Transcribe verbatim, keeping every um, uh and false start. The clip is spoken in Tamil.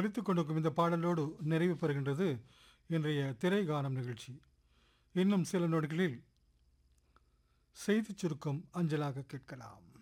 ஒலித்துக் கொண்டிருக்கும் இந்த பாடலோடு நிறைவு பெறுகின்றது இன்றைய திரைகானம் நிகழ்ச்சி. இன்னும் சில நொடிகளில் செய்திச் சுருக்கம் அஞ்சலாக கேட்கலாம்.